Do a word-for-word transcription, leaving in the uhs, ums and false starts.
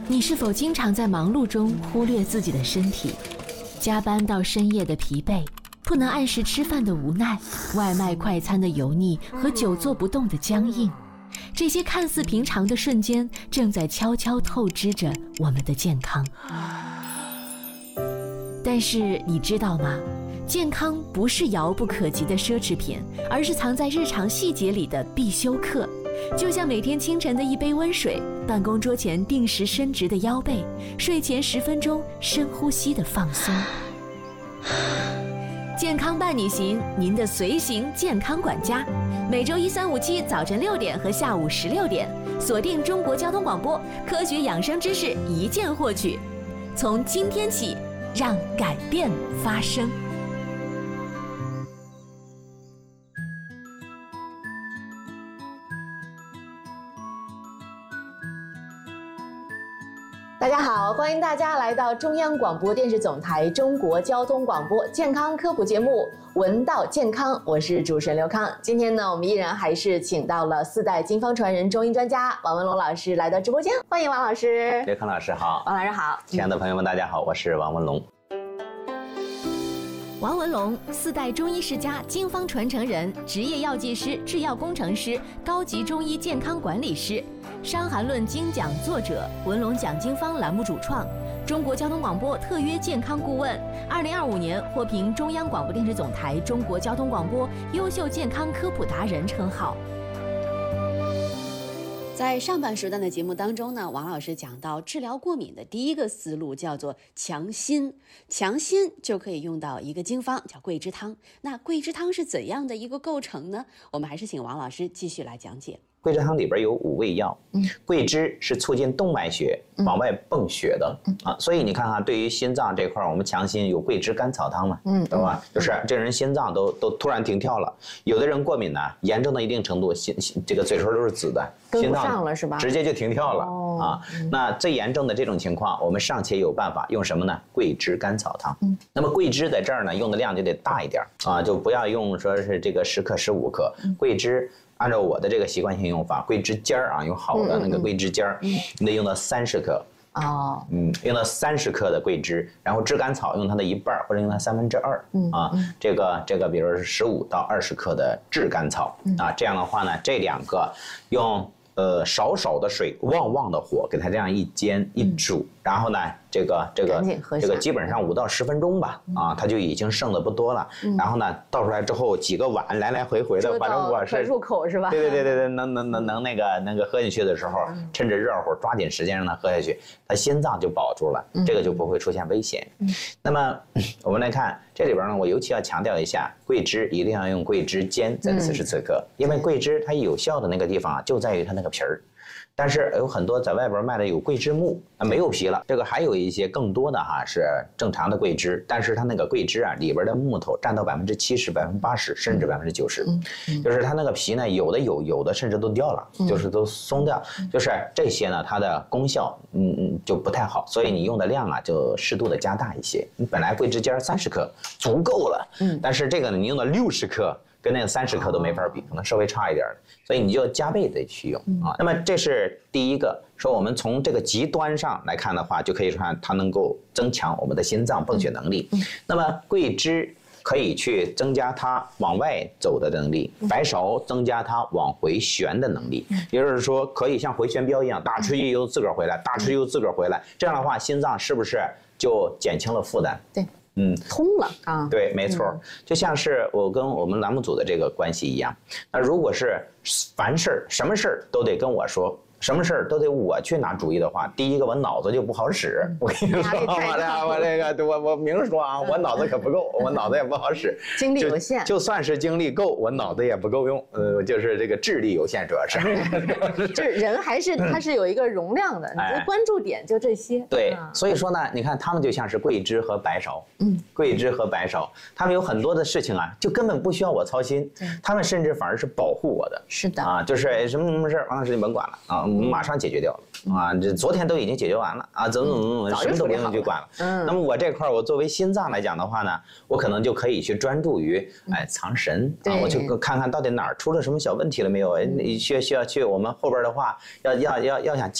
你是否经常在忙碌中忽略自己的身体？加班到深夜的疲惫，不能按时吃饭的无奈，外卖快餐的油腻和久坐不动的僵硬，这些看似平常的瞬间，正在悄悄透支着我们的健康。但是你知道吗？健康不是遥不可及的奢侈品，而是藏在日常细节里的必修课。就像每天清晨的一杯温水，办公桌前定时伸直的腰背，睡前十分钟深呼吸的放松。健康伴你行，您的随行健康管家，每周一、三、五、七早晨六点和下午十六点，锁定中国交通广播，科学养生知识一键获取。从今天起，让改变发生。 大家好，欢迎大家来到中央广播电视总台中国交通广播健康科普节目《闻道健康》，我是主持人刘康。今天呢，我们依然还是请到了四代经方传人中医专家王文龙老师来到直播间，欢迎王老师。 刘康老师好， 王老师好， 亲爱的朋友们，大家好，我是王文龙。 王文龙，四代中医世家，经方传承人，职业药剂师、制药工程师，高级中医健康管理师，《伤寒论》精讲作者，文龙讲经方栏目主创，中国交通广播特约健康顾问，二零二五年获评中央广播电视总台中国交通广播优秀健康科普达人称号。在上半时段的节目当中呢，王老师讲到治疗过敏的第一个思路叫做强心，强心就可以用到一个经方叫桂枝汤。那桂枝汤是怎样的一个构成呢？我们还是请王老师继续来讲解。 桂枝汤里边有五味药，嗯，桂枝是促进动脉血往外泵血的，嗯、啊，所以你看看，对于心脏这块，我们强心有桂枝甘草汤嘛，嗯，对吧？就是这人心脏都都突然停跳了，有的人过敏呢，严重到一定程度，心这个嘴唇都是紫的， 跟不上了是吧？ 直接就停跳了、哦、啊。那最严重的这种情况，我们尚且有办法，用什么呢？桂枝甘草汤。嗯，那么桂枝在这儿呢，用的量就得大一点啊，就不要用说是这个十克、十五克，桂枝。按照我的这个习惯性用法，桂枝尖儿啊，用好的那个桂枝尖儿，嗯嗯、你得用到三十克。哦，嗯，用到三十克的桂枝，然后炙甘草用它的一半或者用它三分之二。嗯啊，嗯这个这个，比如说是十五到二十克的炙甘草、嗯、啊，这样的话呢，这两个用呃少少的水，旺旺的火给它这样一煎一煮，嗯、然后呢。这个这个这个基本上五到十分钟吧，啊，它就已经剩的不多了。嗯、然后呢，倒出来之后几个碗来来回回的，反正我是入口是吧？ 对对对对对，能能能能那个那个喝进去的时候，趁着热乎抓紧时间让它喝下去，它心脏就保住了，这个就不会出现危险。嗯、那么我们来看这里边呢，我尤其要强调一下，桂枝一定要用桂枝煎在四十次克，嗯、因为桂枝它有效的那个地方啊，就在于它那个皮儿。但是有很多在外边卖的有桂枝木啊，没有皮了。这个还有一些更多的哈是正常的桂枝，但是它那个桂枝啊里边的木头占到百分之七十、百分之八十，甚至百分之九十，就是它那个皮呢有的有，有的甚至都掉了，就是都松掉，就是这些呢它的功效嗯嗯就不太好，所以你用的量啊就适度的加大一些。你本来桂枝尖三十克足够了，嗯，但是这个呢你用到六十克。跟那个三十克都没法比，可能稍微差一点，所以你就加倍的去用啊。那么这是第一个，说我们从这个极端上来看的话，就可以说它能够增强我们的心脏泵血能力。那么桂枝可以去增加它往外走的能力，白芍增加它往回旋的能力，也就是说可以像回旋镖一样，打出去又自个儿回来，打出去又自个儿回来，这样的话心脏是不是就减轻了负担？ 对。嗯，通了啊， 对，没错，嗯、就像是我跟我们栏目组的这个关系一样。那如果是凡事什么事儿都得跟我说，什么事儿都得我去拿主意的话，第一个我脑子就不好使。我跟你说，我这我这个我我明说啊，我脑子可不够，我脑子也不好使， 精力有限。 就, 就算是精力够，我脑子也不够用。呃，就是这个智力有限，主要是。 这人还是他是有一个容量的，你的关注点就这些。 对，所以说呢，你看他们就像是桂枝和白芍，嗯，桂枝和白芍，他们有很多的事情啊，就根本不需要我操心，他们甚至反而是保护我的。 是的啊，就是什么什么事儿，王老师你甭管了啊。马上解决掉了啊！这昨天都已经解决完了啊！怎么怎么怎么，什么都不用去管了。嗯，那么我这块我作为心脏来讲的话呢，我可能就可以去专注于哎藏神啊，我去看看到底哪儿出了什么小问题了没有？你需要需要去我们后边的话，要要要要想。